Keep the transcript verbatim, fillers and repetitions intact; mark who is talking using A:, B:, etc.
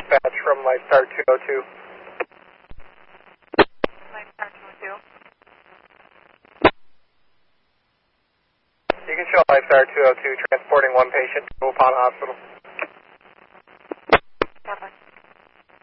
A: dispatch from Lifestar two oh two.
B: Lifestar two oh two.
A: You can show Lifestar two oh two transporting one patient to Upon Hospital.